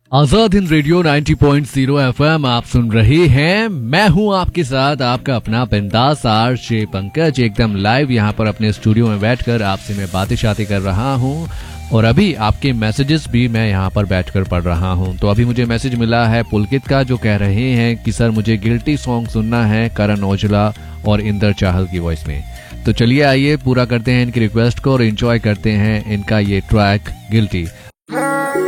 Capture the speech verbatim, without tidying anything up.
Azad Hind radio नब्बे point शून्य FM आप सुन रहे हैं। मैं हूं आपके साथ आपका अपना बिंदास आरजे पंकज, एकदम लाइव यहाँ पर अपने स्टूडियो में बैठकर आपसे मैं बातें शातें कर रहा हूं और अभी आपके मैसेजेस भी मैं यहाँ पर बैठकर पढ़ रहा हूं। तो अभी मुझे मैसेज मिला है पुलकित का, जो कह रहे हैं कि सर मुझे गिल्टी सॉन्ग सुनना है करण औजला और इंदर चाहल की वॉइस में। तो चलिए आइए पूरा करते हैं इनकी रिक्वेस्ट को और एंजॉय करते हैं इनका ये ट्रैक गिल्टी।